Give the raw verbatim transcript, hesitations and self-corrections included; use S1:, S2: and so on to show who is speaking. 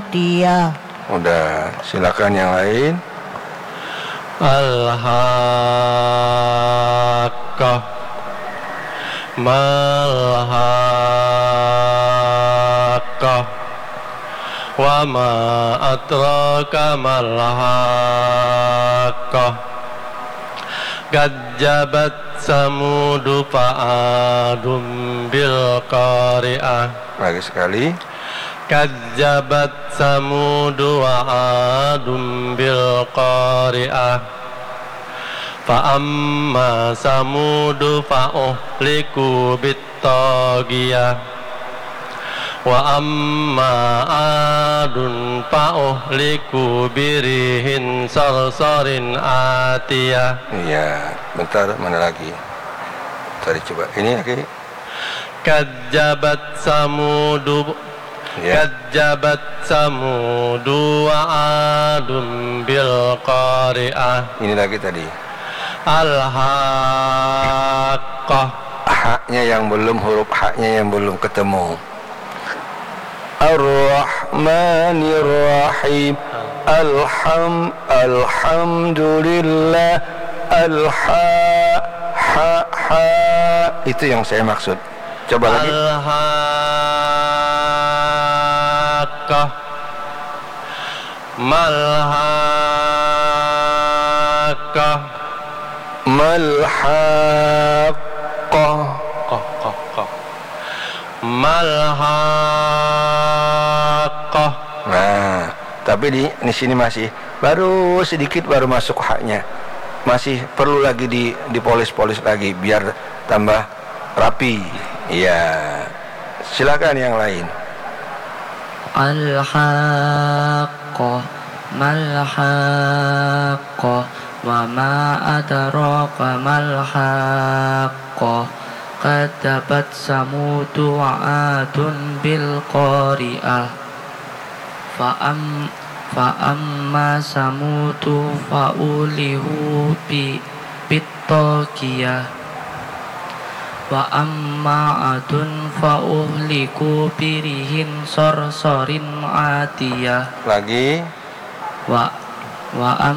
S1: atiyah.
S2: Udah, silakan yang lain.
S3: Al-Haqqah Mal-Haqqah Wa ma adraka mal-Haqqah Kadzabat Samudu fa'adum bil-Qari'ah.
S2: Lagi sekali.
S3: Kadzabat Samudu wa'adum bil-Qari'ah. Fa'amma Samudu fa'uhliku bit-Taghiyah. Wa amma adun fa'uhliku birihin sarsarin atiyah.
S2: Iya, bentar, mana lagi? Tadi coba, ini lagi.
S3: Kadzabat Samudu
S2: Ya.
S3: Kadzabat Samudu wa adun bil qari'ah.
S2: Ini lagi tadi.
S3: Al-Haqqah.
S2: Haknya yang belum, huruf haknya yang belum ketemu. Ar-Rahmanir-Rahim. Alham Alhamdulillah. Alha ha ha. Itu yang saya maksud. Coba lagi.
S3: Al-Haqqah. Mal-Haqqah.
S2: Mal-Haqqah.
S3: Qah qah qah. Mal-Haqqah.
S2: Nah, tapi di di sini masih baru sedikit baru masuk haknya. Masih perlu lagi di dipolis-polis lagi biar tambah rapi. Iya. Silakan yang lain.
S1: Al-Haqqah Mal-Haqqah Wa ma adraka mal-Haqqah Kadzabat Samudu wa adun bil qari'ah. Fa'am Fa'amma Samudu fa'ulihu bi bit-Taghiyah. Wa amma adun fa'uhliku birihin sorsorin atiyah.
S2: Lagi.
S1: Wa wa